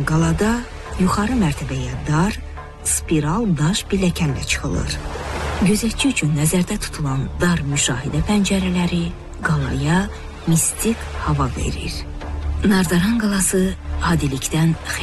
qalada yuxarı mərtəbəyə dar, spiral daş pilləkənlə çıxılır. Gözətçi üçün nəzərdə tutulan dar müşahidə pəncərələri qalaya mistik hava verir. Nardaran qalası adilikdən